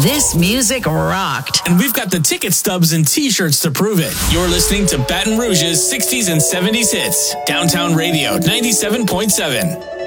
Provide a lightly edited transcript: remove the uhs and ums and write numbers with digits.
This music rocked. And we've got the ticket stubs and t-shirts to prove it. You're listening to Baton Rouge's 60s and 70s hits. Downtown Radio 97.7.